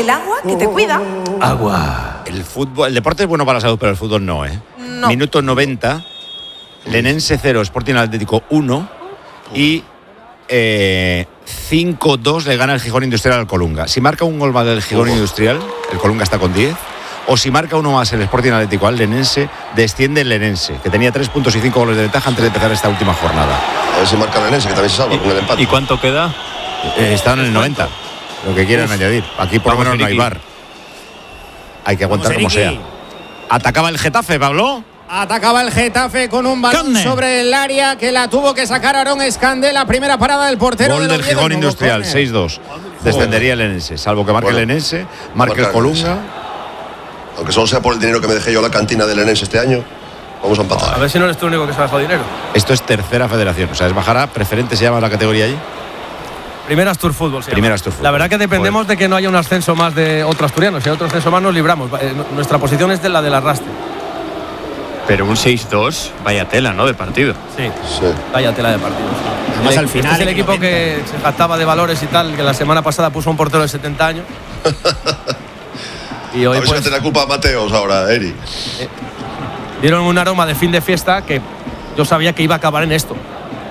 el agua que te cuida. Agua. El fútbol, el deporte es bueno para la salud, pero el fútbol no, ¿eh? No. Minuto 90. Lenense 0, Sporting Atlético 1 y 5-2 le gana el Gijón Industrial al Colunga. Si marca un gol más del Gijón Industrial, el Colunga está con 10. O si marca uno más el Sporting Atlético al Lenense, desciende el Lenense, que tenía 3 puntos y 5 goles de ventaja antes de empezar esta última jornada. A ver si marca el Lenense, que también se salva con el empate. ¿Y cuánto queda? Está en el 90. Lo que quieran añadir. Aquí por lo menos no hay VAR. Hay que aguantar como sea. Atacaba el Getafe, Pablo. Atacaba el Getafe con un balón sobre el área que la tuvo que sacar Aarón Escandé. La primera parada del portero. Gol del Gijón Industrial, 6-2. Descendería el Lenense, salvo que marque el Lenense, marque el Colunga. Aunque solo sea por el dinero que me dejé yo a la cantina del Lenense este año, vamos a empatar. A ver si no eres tú el único que se ha dejado dinero. Esto es tercera federación, o sea, es bajar a preferente, se llama la categoría allí. Primera Astur Fútbol. Primera Astur Fútbol. La verdad que dependemos de que no haya un ascenso más de otro asturiano. Si hay otro ascenso más nos libramos. Nuestra posición es de la del arrastre. Pero un 6-2, vaya tela, ¿no? De partido. Sí. Vaya tela de partido. Además, al final es el equipo que se jactaba de valores y tal, que la semana pasada puso un portero de 70 años. Y hoy, a ver si te la culpa a Mateos ahora, Eri. Dieron un aroma de fin de fiesta que yo sabía que iba a acabar en esto.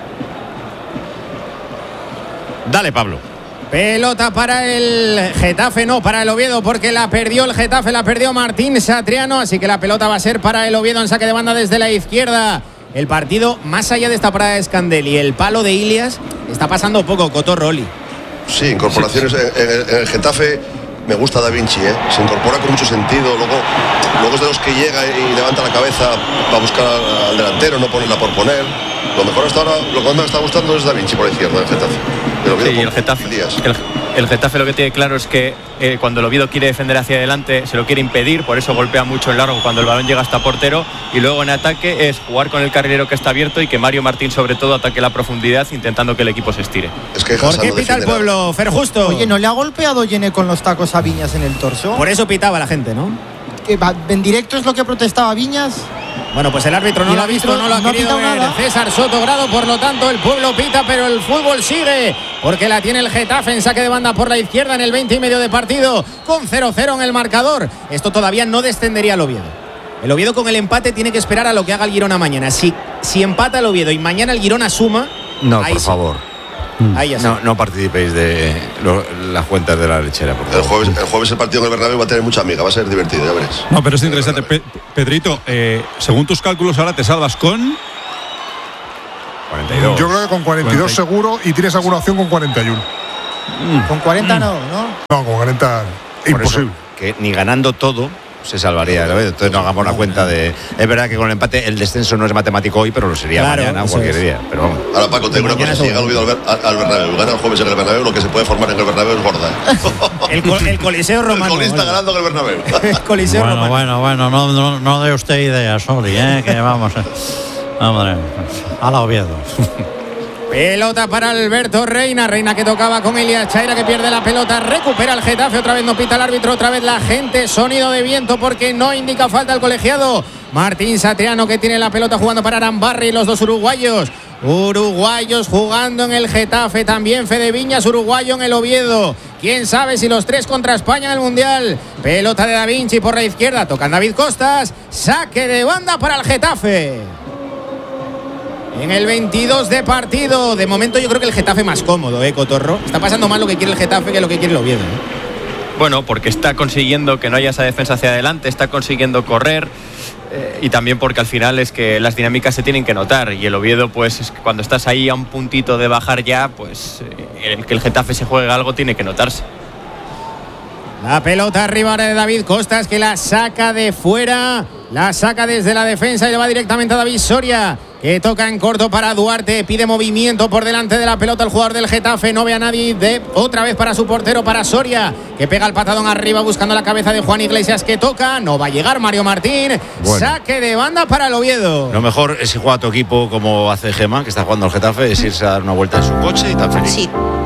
Dale, Pablo. Pelota para el Getafe, no, para el Oviedo, porque la perdió el Getafe, la perdió Martín Satriano, así que la pelota va a ser para el Oviedo en saque de banda desde la izquierda. El partido, más allá de esta parada de Escandel y el palo de Ilias, está pasando poco, Cotorro, Oli. Sí, incorporaciones en el Getafe. Me gusta Da Vinci, se incorpora con mucho sentido, luego es de los que llega y levanta la cabeza para buscar al delantero, no ponerla por poner. Lo mejor hasta ahora, lo que más me está gustando es Da Vinci por la izquierda, el Getafe. Sí, el Getafe lo que tiene claro es que cuando el Oviedo quiere defender hacia adelante se lo quiere impedir, por eso golpea mucho en largo cuando el balón llega hasta portero, y luego en ataque es jugar con el carrilero que está abierto y que Mario Martín sobre todo ataque la profundidad intentando que el equipo se estire. Es que ¿Por qué pita el pueblo, Fer Justo? Oye, ¿no le ha golpeado Yene con los tacos a Viñas en el torso? Por eso pitaba la gente, ¿no? Que en directo es lo que protestaba Viñas. Bueno, pues el árbitro no lo ha visto, no lo ha querido ver. Nada. César Soto Grado, por lo tanto el pueblo pita, pero el fútbol sigue, porque la tiene el Getafe en saque de banda por la izquierda en el 20 y medio de partido, con 0-0 en el marcador. Esto todavía no descendería al Oviedo. El Oviedo con el empate tiene que esperar a lo que haga el Girona mañana. Si empata el Oviedo y mañana el Girona suma... No, por favor. Ahí ya no participéis de las cuentas de la lechera, por favor. El jueves el partido en el Bernabéu va a tener mucha amiga, va a ser divertido, ya veréis. No, pero es interesante. Pedrito, según tus cálculos ahora te salvas con 42. Yo creo que con 42 seguro, y tienes alguna opción con 41. Con 40 no. No, con 40 imposible. Que ni ganando todo se salvaría el Oviedo. Entonces no hagamos la cuenta de... Es verdad que con el empate el descenso no es matemático hoy, pero lo sería mañana o cualquier día. Pero vamos. Ahora, Paco, te digo una cosa: si llega el Oviedo al Bernabéu, gana el jueves en el Bernabéu, lo que se puede formar en el Bernabéu es gorda. El Coliseo Romano. El Colista ganando en el Bernabéu. El Coliseo Romano. Bueno, no dé usted ideas, Oli, que vamos. Hombre, a la Oviedo. Pelota para Alberto Reina que tocaba con Elias Chaira, que pierde la pelota, recupera el Getafe, otra vez no pita el árbitro, otra vez la gente, sonido de viento porque no indica falta el colegiado. Martín Satriano, que tiene la pelota jugando para Arambarri, los dos uruguayos jugando en el Getafe, también Fede Viñas, uruguayo en el Oviedo. Quién sabe si los tres contra España en el Mundial. Pelota de Da Vinci por la izquierda, tocan David Costas, saque de banda para el Getafe. En el 22 de partido, de momento yo creo que el Getafe más cómodo, Cotorro. Está pasando más lo que quiere el Getafe que lo que quiere el Oviedo. Bueno, porque está consiguiendo que no haya esa defensa hacia adelante, está consiguiendo correr, y también porque al final es que las dinámicas se tienen que notar, y el Oviedo, pues es que cuando estás ahí a un puntito de bajar ya, pues que el Getafe se juegue algo tiene que notarse. La pelota arriba de David Costas, que la saca de fuera, la saca desde la defensa y le va directamente a David Soria, que toca en corto para Duarte, pide movimiento por delante de la pelota el jugador del Getafe, no ve a nadie, otra vez para su portero, para Soria, que pega el patadón arriba buscando la cabeza de Juan Iglesias, que toca, no va a llegar Mario Martín, saque de banda para el Oviedo. Lo mejor es si juega tu equipo como hace Gema, que está jugando al Getafe, es irse a dar una vuelta en su coche y tan feliz. Sí.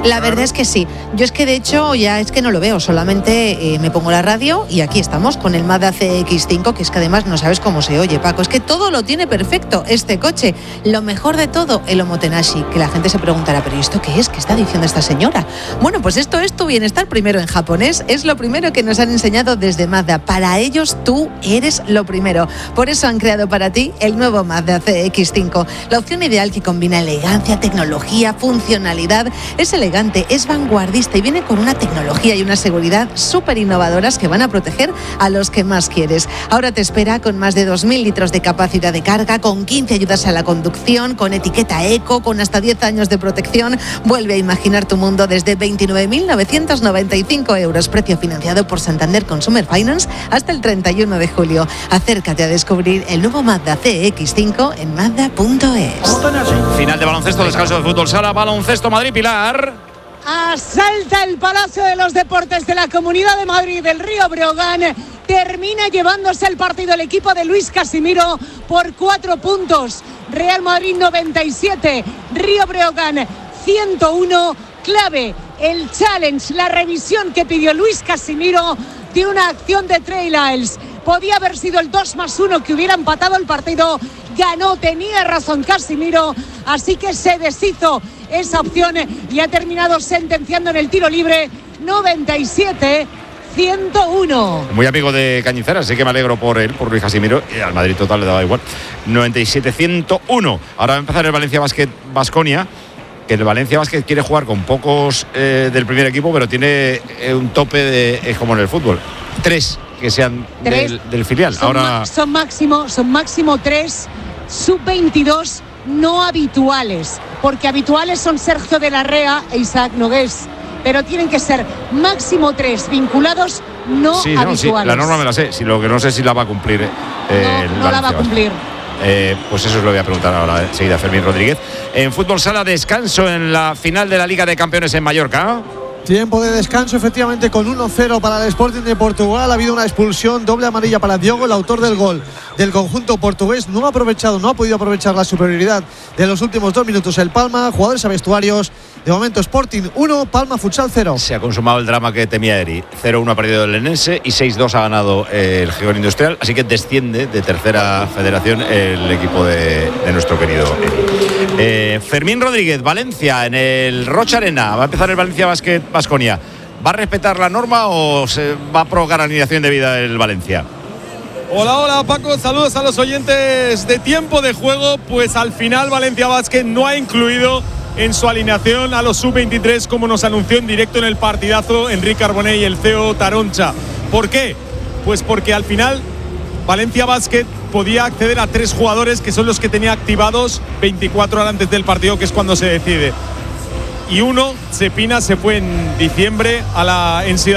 La verdad es que sí. Yo es que de hecho ya es que no lo veo, solamente me pongo la radio y aquí estamos con el Mazda CX-5, que es que además no sabes cómo se oye, Paco. Es que todo lo tiene perfecto este coche. Lo mejor de todo, el Omotenashi, que la gente se preguntará, ¿pero esto qué es? ¿Qué está diciendo esta señora? Bueno, pues esto es tu bienestar primero en japonés. Es lo primero que nos han enseñado desde Mazda. Para ellos tú eres lo primero. Por eso han creado para ti el nuevo Mazda CX-5. La opción ideal que combina elegancia, tecnología, funcionalidad. Es elegante, es vanguardista y viene con una tecnología y una seguridad súper innovadoras que van a proteger a los que más quieres. Ahora te espera con más de 2.000 litros de capacidad de carga, con 15 ayudas a la conducción, con etiqueta eco, con hasta 10 años de protección. Vuelve a imaginar tu mundo desde 29.995 euros, precio financiado por Santander Consumer Finance hasta el 31 de julio. Acércate a descubrir el nuevo Mazda CX-5 en Mazda.es. Final de baloncesto, descanso de fútbol sala, baloncesto Madrid-Pilar. Asalta el Palacio de los Deportes de la Comunidad de Madrid del Río Breogán. Termina llevándose el partido el equipo de Luis Casimiro por 4 puntos. Real Madrid 97, Río Breogán 101. Clave el challenge, la revisión que pidió Luis Casimiro de una acción de Trey Lyles. Podía haber sido el 2+1 que hubiera empatado el partido. Ganó, tenía razón Casimiro, así que se deshizo esa opción y ha terminado sentenciando en el tiro libre 97-101. Muy amigo de Cañizares, así que me alegro por él, por Luis Casimiro, y al Madrid total le daba igual. 97-101. Ahora va a empezar el Valencia Basket Baskonia, que el Valencia Basket quiere jugar con pocos del primer equipo, pero tiene un tope es como en el fútbol. 3 que sean del filial. Son máximo 3 sub-22 no habituales, porque habituales son Sergio de la Rea e Isaac Nogués, pero tienen que ser máximo 3 vinculados no habituales. Sí, la norma me la sé, lo que no sé si la va a cumplir no la va a cumplir. Pues eso os lo voy a preguntar ahora enseguida a Fermín Rodríguez. En fútbol sala, descanso en la final de la Liga de Campeones en Mallorca. Tiempo de descanso, efectivamente, con 1-0 para el Sporting de Portugal. Ha habido una expulsión, doble amarilla para Diogo, el autor del gol del conjunto portugués. No ha podido aprovechar la superioridad de los últimos 2 minutos el Palma. Jugadores a vestuarios. De momento Sporting 1, Palma Futsal 0. Se ha consumado el drama que temía Eri. 0-1 ha perdido el Lenense y 6-2 ha ganado el Gijón Industrial. Así que desciende de tercera federación el equipo de nuestro querido Eri. Fermín Rodríguez, Valencia, en el Rocha Arena. Va a empezar el Valencia Basket Baskonia. ¿Va a respetar la norma o se va a provocar alineación de vida el Valencia? Hola Paco, saludos a los oyentes de Tiempo de Juego. Pues al final Valencia Basket no ha incluido en su alineación a los sub-23, como nos anunció en directo en el partidazo Enrique Arbonell y el CEO Taroncha. ¿Por qué? Pues porque al final Valencia Basket podía acceder a 3 jugadores que son los que tenía activados 24 horas antes del partido, que es cuando se decide. Y uno, Cepina, se fue en diciembre a la NCAA